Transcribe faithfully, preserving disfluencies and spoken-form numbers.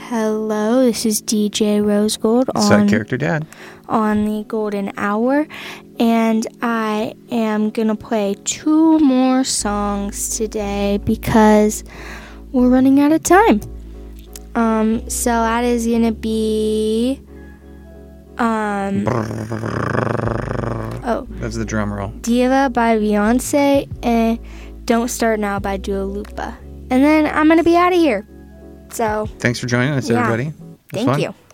Hello, this is D J Rosegold on Side Character Dad on the Golden Hour, and I am gonna play two more songs today because we're running out of time. Um, so that is gonna be um. Oh, that's the drum roll. Diva by Beyonce and Don't Start Now by Dua Lipa, and then I'm gonna be out of here. So thanks for joining us, yeah. everybody. Thank fun. you.